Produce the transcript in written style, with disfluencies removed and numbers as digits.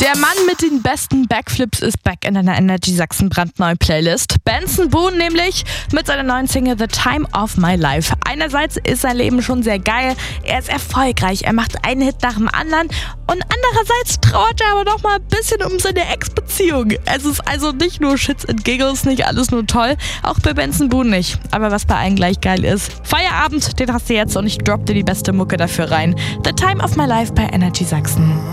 Der Mann mit den besten Backflips ist back in einer Energy Sachsen brandneuen Playlist. Benson Boone nämlich mit seiner neuen Single The Time of My Life. Einerseits ist sein Leben schon sehr geil, er ist erfolgreich, er macht einen Hit nach dem anderen und andererseits trauert er aber noch mal ein bisschen um seine Ex-Beziehung. Es ist also nicht nur Shits and Giggles, nicht alles nur toll, auch bei Benson Boone nicht. Aber was bei allen gleich geil ist, Feierabend, den hast du jetzt und ich dropp dir die beste Mucke dafür rein. The Time of My Life bei Energy Sachsen.